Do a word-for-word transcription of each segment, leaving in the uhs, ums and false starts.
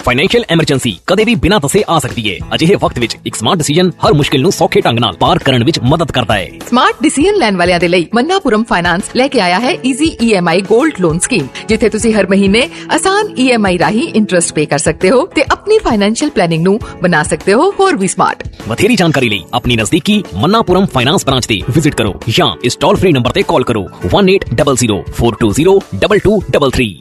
Financial emergency ਕਦੇ ਵੀ ਬਿਨਾਂ ਦੱਸੇ ਆ ਸਕਦੀ ਹੈ। ਅਜਿਹੇ ਵਕਤ ਵਿੱਚ ਇੱਕ ਸਮਾਰਟ ਡਿਸੀਜਨ ਹਰ ਮੁਸ਼ਕਿਲ ਨੂੰ ਸੌਖੇ ਢੰਗ ਨਾਲ ਪਾਰ ਕਰਨ ਵਿੱਚ ਮਦਦ ਕਰਦਾ ਹੈ। ਸਮਾਰਟ ਡਿਸੀਜਨ ਲੈਣ ਵਾਲਿਆਂ ਦੇ ਲਈ ਮन्नापुरम ਫਾਈਨਾਂਸ ਲੈ ਕੇ ਆਇਆ ਹੈ easy E M I gold loan scheme, ਜਿੱਥੇ ਤੁਸੀਂ ਹਰ ਮਹੀਨੇ ਆਸਾਨ ਈ ਐਮ ਆਈ ਰਾਹੀਂ ਇੰਟਰਸਟ ਪੇ ਕਰ ਸਕਦੇ ਹੋ ਤੇ ਆਪਣੀ ਫਾਈਨੈਂਸ਼ੀਅਲ ਪਲੈਨਿੰਗ ਨੂੰ ਬਣਾ ਸਕਦੇ ਹੋ ਹੋਰ ਵੀ ਸਮਾਰਟ। ਵਧੇਰੀ ਜਾਣਕਾਰੀ ਲਈ ਆਪਣੀ ਨਜ਼ਦੀਕੀ मन्नापुरम ਫਾਈਨਾਂਸ ਬ੍ਰਾਂਚ ਤੇ ਵਿਜ਼ਿਟ ਕਰੋ ਜਾਂ ਇਸ ਟੋਲ ਫ੍ਰੀ ਨੰਬਰ ਤੇ ਕਾਲ ਕਰੋ one eight zero zero four two zero two two three three।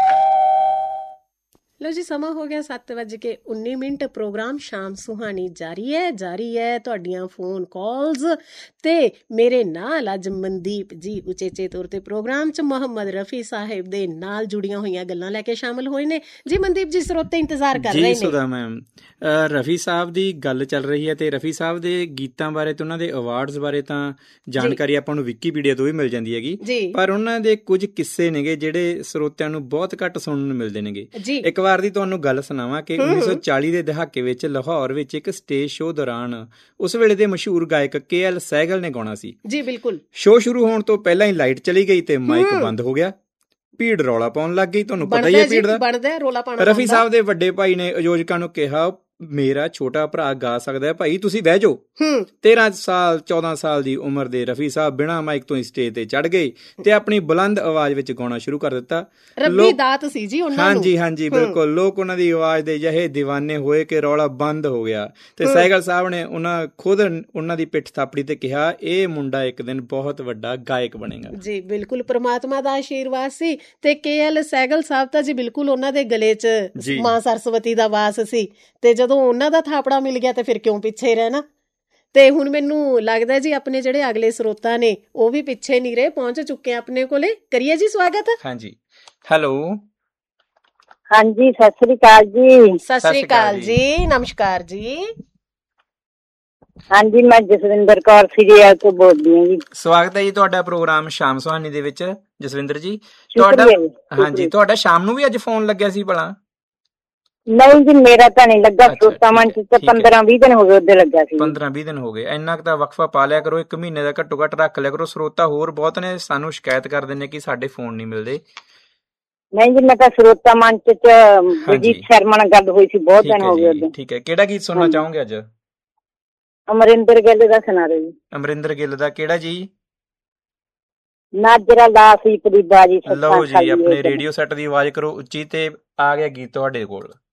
ਲੋ ਜੀ, ਸਮਾਂ ਹੋ ਗਿਆ ਸੱਤ ਵੱਜ ਕੇ ਉੱਨੀ ਮਿੰਟ। ਪ੍ਰੋਗਰਾਮ ਸ਼ਾਮ ਸੁਹਾਣੀ ਜਾਰੀ ਹੈ ਜਾਰੀ ਹੈ ਤੁਹਾਡੀਆਂ ਫੋਨ ਕਾਲਸ ਤੇ ਮੇਰੇ ਨਾਲ ਅੱਜ ਮਨਦੀਪ ਜੀ ਉਚੇਚੇ ਤੌਰ ਤੇ ਪ੍ਰੋਗਰਾਮ 'ਚ ਮੁਹੰਮਦ ਰਫੀ ਸਾਹਿਬ ਦੇ ਨਾਲ ਜੁੜੀਆਂ ਹੋਈਆਂ ਗੱਲਾਂ ਲੈ ਕੇ ਸ਼ਾਮਲ ਹੋਏ ਨੇ। ਜੀ ਮਨਦੀਪ ਜੀ, ਸਰੋਤੇ ਇੰਤਜ਼ਾਰ ਕਰ ਰਹੇ ਨੇ। ਜੀ ਸੁਧਾ ਮੈਮ, ਰਫੀ ਸਾਹਿਬ ਦੀ ਗੱਲ ਚੱਲ ਰਹੀ ਹੈ ਤੇ ਰਫੀ ਸਾਹਿਬ ਦੇ ਗੀਤਾਂ ਬਾਰੇ ਤੇ ਉਹਨਾਂ ਦੇ ਅਵਾਰਡਸ ਬਾਰੇ ਤਾਂ ਜਾਣਕਾਰੀ ਆਪਾਂ ਨੂੰ ਵਿਕੀਪੀਡੀਆ ਤੋਂ ਵੀ ਮਿਲ ਜਾਂਦੀ ਹੈਗੀ, ਪਰ ਉਹਨਾਂ ਦੇ ਕੁਝ ਕਿੱਸੇ ਨੇਗੇ ਜਿਹੜੇ ਸਰੋਤਿਆਂ ਨੂੰ ਬਹੁਤ ਘੱਟ ਸੁਣਨ ਨੂੰ ਮਿਲਦੇ ਨੇਗੇ। ਇੱਕ ਵਾਰ ਦੀ ਤੁਹਾਨੂੰ ਗੱਲ ਸੁਣਾਵਾਂ ਕਿ ਉੱਨੀ ਸੌ ਚਾਲੀ ਦੇ ਦਹਾਕੇ ਵਿੱਚ ਲਾਹੌਰ ਵਿੱਚ ਇੱਕ ਸਟੇਜ ਸ਼ੋਅ ਦੌਰਾਨ ਉਸ ਵੇਲੇ ਦੇ ਮਸ਼ਹੂਰ ਗਾਇਕ ਕੇ ਐਲ ਸਹਿਗਲ ਨੇ ਗਾਉਣਾ ਸੀ। ਜੀ ਬਿਲਕੁਲ। ਸ਼ੋਅ ਸ਼ੁਰੂ ਹੋਣ ਤੋਂ ਪਹਿਲਾਂ ਹੀ ਲਾਈਟ ਚਲੀ ਗਈ ਤੇ ਮਾਈਕ ਬੰਦ ਹੋ ਗਿਆ। ਭੀੜ ਰੌਲਾ ਪਾਉਣ ਲੱਗ ਗਈ। ਤੁਹਾਨੂੰ ਪਤਾ ਹੀ ਹੈ ਭੀੜ ਦਾ। ਰਫੀ ਸਾਹਿਬ ਦੇ ਵੱਡੇ ਭਾਈ ਨੇ ਆਯੋਜਕਾਂ ਨੂੰ ਕਿਹਾ, ਮੇਰਾ ਛੋਟਾ ਭਰਾ ਗਾ ਸਕਦਾ ਹੈ, ਭਾਈ ਤੁਸੀਂ ਬਹਿ ਜਾਓ। ਤੇਰਾਂ ਸਾਲ ਚੌਦਾਂ ਸਾਲ ਦੀ ਉਮਰ ਦੇ ਰਫੀ ਸਾਹਿਬ ਬਿਨਾਂ ਮਾਈਕ ਤੋਂ ਸਟੇਜ ਤੇ ਚੜ ਗਏ ਤੇ ਆਪਣੀ ਬੁਲੰਦ ਆਵਾਜ਼ ਵਿੱਚ ਗਾਉਣਾ ਸ਼ੁਰੂ ਕਰ ਦਿੱਤਾ। ਹਾਂਜੀ ਹਾਂਜੀ ਬਿਲਕੁਲ। ਲੋਕ ਉਹਨਾਂ ਦੀ ਆਵਾਜ਼ ਦੇ ਜਿਹੇ ਦੀਵਾਨੇ ਹੋਏ ਕਿ ਰੌਲਾ ਬੰਦ ਹੋ ਗਿਆ ਤੇ ਸਹਿਗਲ ਸਾਹਿਬ ਨੇ ਉਹਨਾਂ ਖੁਦ ਉਹਨਾਂ ਦੀ ਪਿੱਠ ਥਾਪੜੀ ਤੇ ਕਿਹਾ, ਇਹ ਮੁੰਡਾ ਇੱਕ ਦਿਨ ਬਹੁਤ ਵੱਡਾ ਗਾਇਕ ਬਣੇਗਾ। ਜੀ ਬਿਲਕੁਲ, ਪ੍ਰਮਾਤਮਾ ਦਾ ਆਸ਼ੀਰਵਾਦ ਸੀ ਤੇ ਕੇ ਐਲ ਸਹਿਗਲ ਸਾਹਿਬ ਤਾਂ ਜੀ ਬਿਲਕੁਲ ਉਹਨਾਂ ਦੇ ਗਲੇ 'ਚ ਮਾਂ ਸਰਸਵਤੀ ਦਾ ਵਾਸ ਸੀ ਤੇ ਜਦੋਂ ਉਹਨਾਂ ਦਾ ਥਾਪੜਾ ਮਿਲ ਗਿਆ ਤੇ ਫਿਰ ਕਿਉਂ ਪਿੱਛੇ ਰਹਿਣਾ। ਤੇ ਹੁਣ ਮੈਨੂੰ ਲੱਗਦਾ ਜੀ ਆਪਣੇ ਜਿਹੜੇ ਅਗਲੇ ਸਰੋਤਾ ਨੇ ਉਹ ਵੀ ਪਿੱਛੇ ਨਹੀਂ ਰਹੇ, ਪਹੁੰਚ ਚੁੱਕੇ ਆਪਣੇ ਕੋਲੇ। ਕਰੀਏ ਜੀ ਸਵਾਗਤ। ਹਾਂਜੀ, ਹੈਲੋ। ਹਾਂਜੀ, ਸਤਿ ਸ੍ਰੀ ਅਕਾਲ ਜੀ। ਸਤਿ ਸ੍ਰੀ ਅਕਾਲ ਜੀ, ਨਮਸਕਾਰ ਜੀ। ਹਾਂਜੀ, ਮੈਂ ਜਸਵਿੰਦਰ ਕੌਰ ਸੀਰੀਅਲ ਤੋਂ ਬੋਲਦੀ ਹਾਂ ਜੀ। ਸਵਾਗਤ ਹੈ ਜੀ ਤੁਹਾਡਾ ਪ੍ਰੋਗਰਾਮ ਸ਼ਾਮ ਸੁਹਾਣੀ ਦੇ ਵਿੱਚ ਜਸਵਿੰਦਰ ਜੀ। ਤੁਹਾਡਾ ਹਾਂਜੀ ਤੁਹਾਡਾ ਸ਼ਾਮ ਨੂੰ ਵੀ ਅੱਜ ਫੋਨ ਲੱਗਿਆ ਸੀ ਭਲਾ? ਨਹੀਂ ਜੀ, ਮੇਰਾ ਤਾਂ ਨਹੀਂ ਲੱਗਾ। ਪੰਦਰਾਂ ਵੀਹ ਦਿਨ ਹੋ ਗਏ ਉਹਦੇ ਲੱਗਾ ਸੀ। ਪੰਦਰਾਂ ਵੀਹ ਦਿਨ ਹੋ ਗਏ। ਇੰਨਾ ਕੁ ਤਾਂ ਵਕਫਾ ਪਾ ਲਿਆ ਕਰੋ, ਇੱਕ ਮਹੀਨੇ ਦਾ ਘੱਟੋ ਘੱਟ ਰੱਖ ਲਿਆ ਕਰੋ। ਸਰੋਤਾ ਹੋਰ ਬਹੁਤ ਨੇ, ਸਾਨੂੰ ਸ਼ਿਕਾਇਤ ਕਰਦੇ ਨੇ ਕਿ ਸਾਡੇ ਫੋਨ ਨਹੀਂ ਮਿਲਦੇ। ਨਹੀਂ ਜੀ, ਮੈਂ ਤਾਂ ਸਰੋਤਾ ਮੰਚ ਚ ਅਜੀਤ ਸ਼ਰਮਾ ਨਾਲ ਗੱਲ ਹੋਈ ਸੀ, ਬਹੁਤ ਦਿਨ ਹੋ ਗਏ। ਠੀਕ ਹੈ, ਕਿਹੜਾ ਗੀਤ ਸੁਣਨਾ ਚਾਹੋਗੇ ਅੱਜ? ਅਮਰਿੰਦਰ ਗਿੱਲ ਦਾ ਸੁਣਾ ਦਿਓ ਜੀ। ਅਮਰਿੰਦਰ ਗਿੱਲ ਦਾ ਕਿਹੜਾ ਜੀ? ਨਾਜਰਾ ਲਾਸੀਪ ਦੀ ਬਾਜੀ। ਲਓ ਜੀ, ਆਪਣੇ ਰੇਡੀਓ ਸੈੱਟ ਦੀ ਆਵਾਜ਼ ਕਰੋ ਉੱਚੀ ਤੇ ਆ ਗਿਆ ਗੀਤ ਤੁਹਾਡੇ ਕੋਲ।